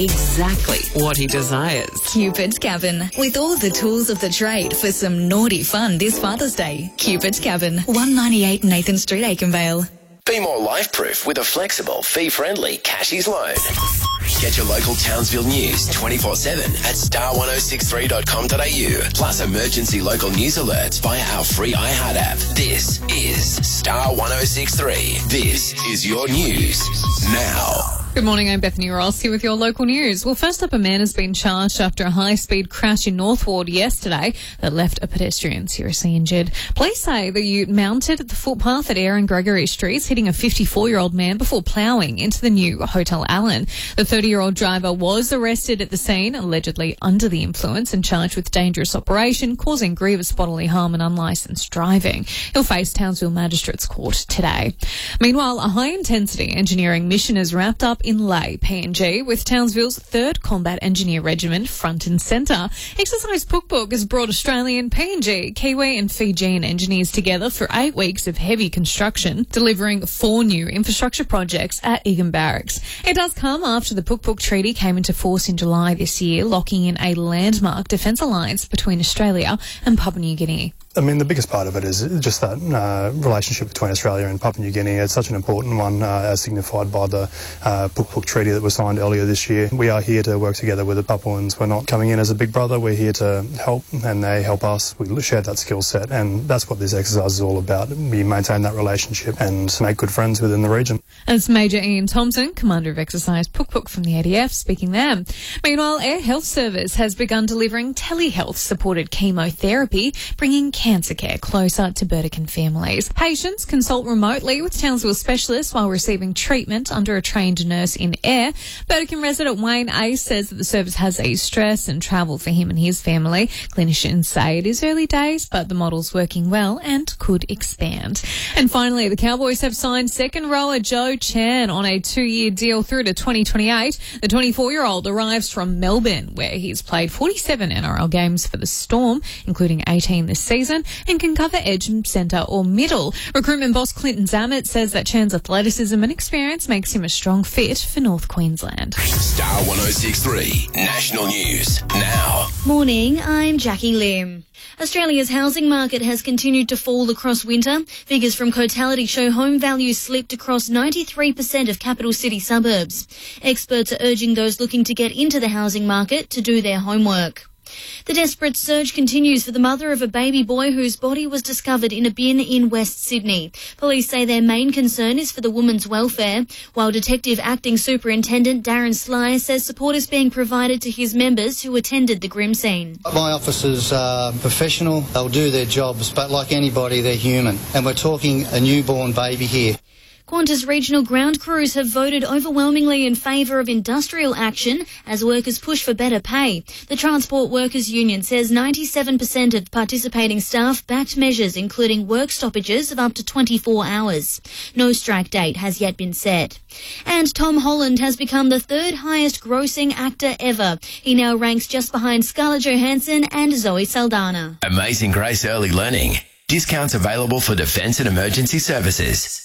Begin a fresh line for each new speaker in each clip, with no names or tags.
exactly what he desires.
Cupid's Cabin, with all the tools of the trade for some naughty fun this Father's Day. Cupid's Cabin, 198 Nathan Street, Aikenvale.
Be more life-proof with a flexible, fee-friendly Cashies loan. Get your local Townsville news 24/7 at star1063.com.au. Plus emergency local news alerts via our free iHeart app. This is Star 1063. This is your news now.
Good morning, I'm Bethany Ross here with your local news. Well, first up, a man has been charged after a high-speed crash in North Ward yesterday that left a pedestrian seriously injured. Police say the ute mounted at the footpath at Eyre and Gregory Streets, hitting a 54-year-old man before ploughing into the new Hotel Allen. The 30-year-old driver was arrested at the scene, allegedly under the influence, and charged with dangerous operation, causing grievous bodily harm and unlicensed driving. He'll face Townsville Magistrates Court today. Meanwhile, a high-intensity engineering mission is wrapped up in Lay, PNG, with Townsville's 3rd Combat Engineer Regiment front and centre. Exercise Puk has brought Australian, PNG, Kiwi and Fijian engineers together for 8 weeks of heavy construction, delivering 4 new infrastructure projects at Egan Barracks. It does come after the Puk Treaty came into force in July this year, locking in a landmark defence alliance between Australia and Papua New Guinea.
I mean, the biggest part of it is just that relationship between Australia and Papua New Guinea. It's such an important one, as signified by the Puk Treaty that was signed earlier this year. We are here to work together with the Papuans. We're not coming in as a big brother. We're here to help, and they help us. We share that skill set, and that's what this exercise is all about. We maintain that relationship and make good friends within the region.
And it's Major Ian Thompson, Commander of Exercise Puk from the ADF, speaking there. Meanwhile, Air Health Service has begun delivering telehealth-supported chemotherapy, bringing cancer care closer to Burdekin families. Patients consult remotely with Townsville specialists while receiving treatment under a trained nurse in Air. Burdekin resident Wayne Ace says that the service has eased stress and travel for him and his family. Clinicians say it is early days, but the model's working well and could expand. And finally, the Cowboys have signed second rower Joe Chan on a 2-year deal through to 2028. The 24-year-old arrives from Melbourne, where he's played 47 NRL games for the Storm, including 18 this season, and can cover edge, centre or middle. Recruitment boss Clinton Zammit says that Chan's athleticism and experience makes him a strong fit for North Queensland.
Star 1063 National News now.
Morning, I'm Jackie Lim. Australia's housing market has continued to fall across winter. Figures from Cotality show home values slipped across 93% of capital city suburbs. Experts are urging those looking to get into the housing market to do their homework. The desperate search continues for the mother of a baby boy whose body was discovered in a bin in West Sydney. Police say their main concern is for the woman's welfare, while Detective Acting Superintendent Darren Sly says support is being provided to his members who attended the grim scene.
My officers are professional, they'll do their jobs, but like anybody, they're human. And we're talking a newborn baby here.
Qantas regional ground crews have voted overwhelmingly in favour of industrial action as workers push for better pay. The Transport Workers Union says 97% of participating staff backed measures including work stoppages of up to 24 hours. No strike date has yet been set. And Tom Holland has become the 3rd highest grossing actor ever. He now ranks just behind Scarlett Johansson and Zoe Saldana.
Amazing Grace Early Learning. Discounts available for defence and emergency services.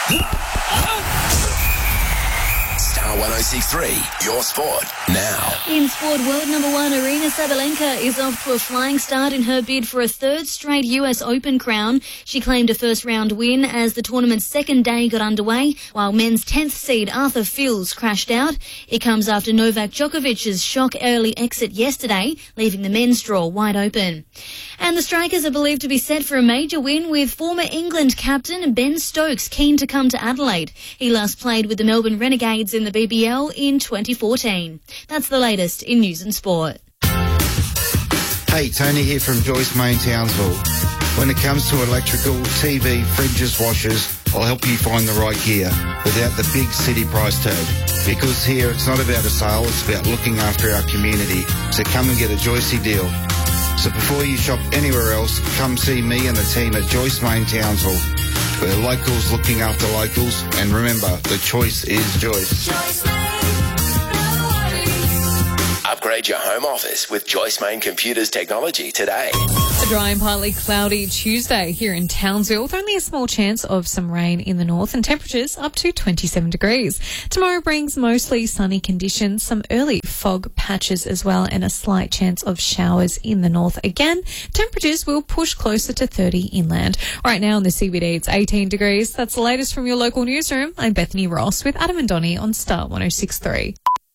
Star 1063, your sport now.
In sport, world number 1 Aryna Sabalenka is off to a flying start in her bid for a 3rd straight US Open crown. She claimed a first-round win as the tournament's second day got underway, while men's 10th seed Arthur Fils crashed out. It comes after Novak Djokovic's shock early exit yesterday, leaving the men's draw wide open. And the Strikers are believed to be set for a major win, with former England captain Ben Stokes keen to come to Adelaide. He last played with the Melbourne Renegades in the BBL in 2014. That's the latest in news and sport.
Hey, Tony here from Joyce Main Townsville. When it comes to electrical, TV, fridges, washers, I'll help you find the right gear without the big city price tag. Because here it's not about a sale, it's about looking after our community. So come and get a Joycey deal. So before you shop anywhere else, come see me and the team at Joyce Main Townsville. We're locals looking after locals, and remember, the choice is Joyce.
Upgrade Upgrade your home office with Joyce Main Computers technology today.
A dry and partly cloudy Tuesday here in Townsville with only a small chance of some rain in the north and temperatures up to 27 degrees. Tomorrow brings mostly sunny conditions, some early fog patches as well, and a slight chance of showers in the north. Again, temperatures will push closer to 30 inland. Right now in the CBD, it's 18 degrees. That's the latest from your local newsroom. I'm Bethany Ross with Adam and Donnie on Star 106.3.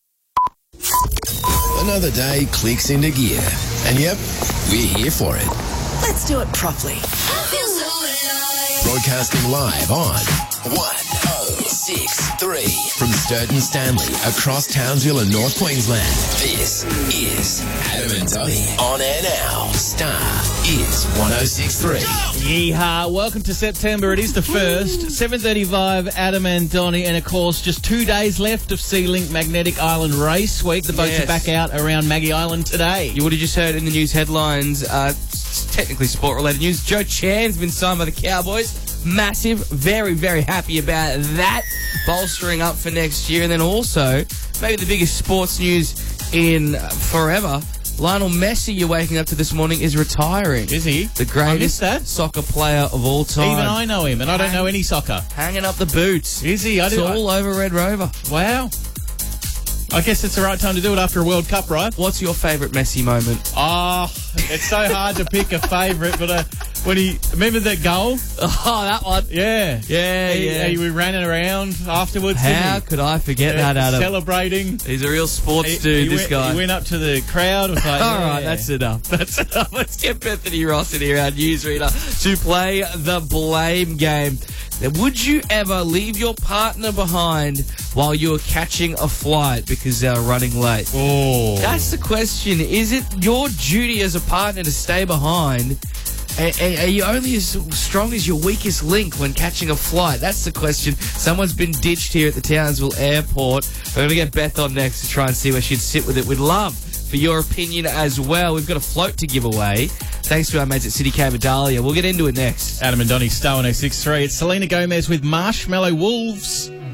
Another day clicks into gear. And yep, we're here for it.
Let's do it properly.
Broadcasting live on 1063 from Sturton Stanley across Townsville and North Queensland. This is Adam and Donnie. On air now. Star is 106.3.
Yeehaw. Welcome to September. It is the 1st. 7:35, Adam and Donnie. And, of course, just 2 days left of SeaLink Magnetic Island Race Week. The boats are back out around Maggie Island today.
You would have just heard in the news headlines, it's technically sport-related news. Joe Chan's been signed by the Cowboys. Massive. Very, very happy about that. Bolstering up for next year. And then also, maybe the biggest sports news in forever, Lionel Messi, you're waking up to this morning, is retiring.
Is he?
The greatest soccer player of all time.
Even I know him, and I don't know any soccer.
Hanging up the boots.
Is he?
It's all over Red Rover.
Wow. I guess it's the right time to do it after a World Cup, right?
What's your favourite Messi moment?
Oh, it's so hard to pick a favourite, but when he... Remember that goal?
Oh, that one.
Yeah. He was running around afterwards.
How could I forget that, Adam?
Celebrating.
He's a real sports dude, this guy.
He went up to the crowd. Was like,
all right, that's enough. Let's get Bethany Ross in here, our newsreader, to play the blame game. Now, would you ever leave your partner behind while you were catching a flight because they were running late?
Oh.
That's the question. Is it your duty as a partner to stay behind? Are you only as strong as your weakest link when catching a flight? That's the question. Someone's been ditched here at the Townsville Airport. We're going to get Beth on next to try and see where she'd sit with it. We'd love for your opinion as well. We've got a float to give away. Thanks to our mates at City K Vidalia. We'll get into it next.
Adam and Donnie, Star 106.3. It's Selena Gomez with Marshmallow Wolves.